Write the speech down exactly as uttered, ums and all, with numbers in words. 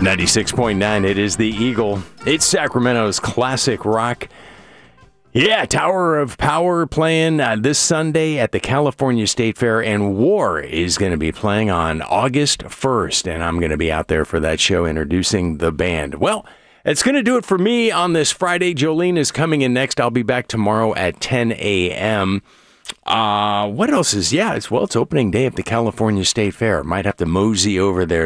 ninety-six point nine, it is the Eagle. It's Sacramento's classic rock. Yeah, Tower of Power playing uh, this Sunday at the California State Fair, and War is going to be playing on August first, and I'm going to be out there for that show introducing the band. Well, it's going to do it for me on this Friday. Jolene is coming in next. I'll be back tomorrow at ten a.m. Uh, what else is, yeah, it's, well, it's opening day of the California State Fair. Might have to mosey over there